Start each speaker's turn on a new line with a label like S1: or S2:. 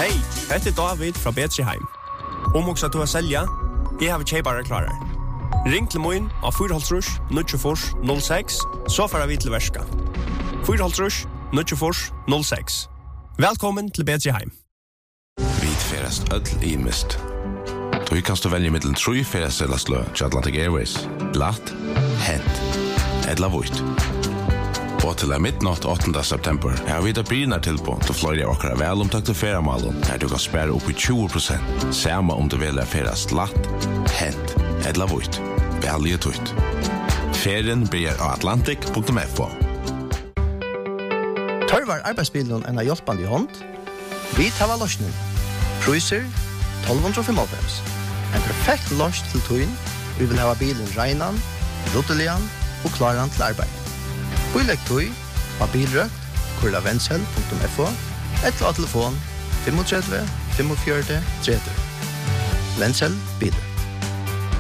S1: Hej, heter David fra Betriheim. Om också att du har sälja, jag har tjejbara klarar. Ring till mig av 4-0-94-06, så får vi till värska. 4-0-94-06. Välkommen till Betriheim.
S2: Vid färast öll i mist. Du kan stå välja mellan 3 färastellaslö till Atlantic Airways. Glatt, hent, eller vujt. Og til midnatt 8. september har vi det brynar tilbå til flere av dere velomtakte feriemalen der du kan spære opp i 20%. Samme om du vil ferast latt, hent eller vujt. Velge tøyt. Ferien blir av atlantic.fo.
S3: Tørvar arbeidsbilen en hjelpende hånd. Vi tar løsning. Priser 1295. En perfekt løs til tøyen. Vi vil ha bilen regnan, ruttelian og klaran til arbeid. Bilegg tøy av bilrøkt, kurlavensel.fo, eller av telefon 35 45 30. Vensel biler.